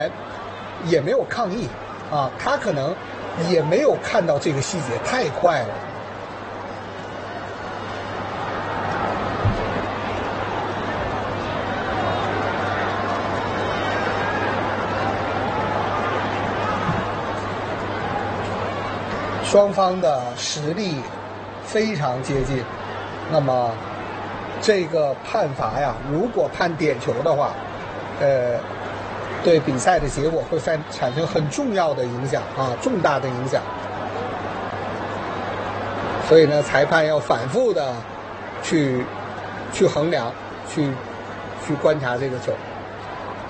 也没有抗议啊，他可能也没有看到这个细节，太快了。双方的实力非常接近，那么这个判罚呀，如果判点球的话，对比赛的结果会产生很重要的影响啊，重大的影响。所以呢，裁判要反复的去衡量，去观察这个球。